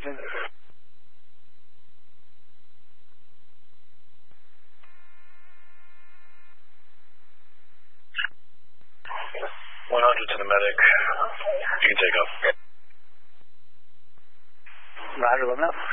Captain. 100 to the medic. You can take off. Roger, 11 up.